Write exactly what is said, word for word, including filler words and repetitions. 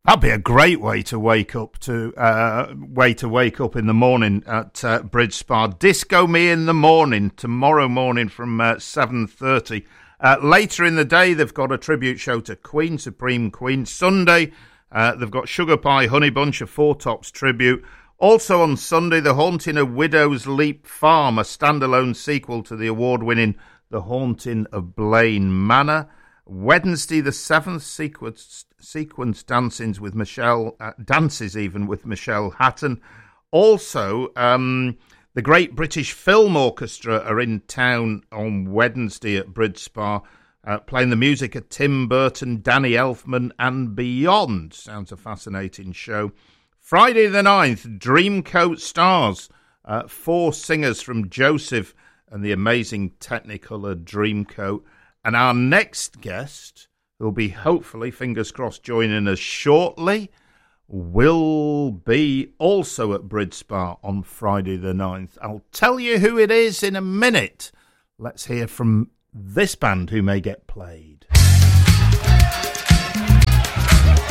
That'd be a great way to wake up to uh, way to wake up in the morning at uh, Bridge Spa. Disco Me in the morning tomorrow morning from uh, seven thirty. Uh, later in the day, they've got a tribute show to Queen, Supreme Queen. Sunday, uh, they've got Sugar Pie Honey Bunch, a Four Tops tribute. Also on Sunday, The Haunting of Widow's Leap Farm, a standalone sequel to the award-winning The Haunting of Blaine Manor. Wednesday the seventh, sequence, sequence dancings with Michelle, uh, dances even with Michelle Hatton. Also, um, the Great British Film Orchestra are in town on Wednesday at Bridge Spa, uh, playing the music of Tim Burton, Danny Elfman and beyond. Sounds a fascinating show. Friday the ninth, Dreamcoat Stars, uh, four singers from Joseph and the amazing Technicolor Dreamcoat. And our next guest, who'll be hopefully, fingers crossed, joining us shortly, will be also at Bridge Spa on Friday the ninth. I'll tell you who it is in a minute. Let's hear from this band who may get played.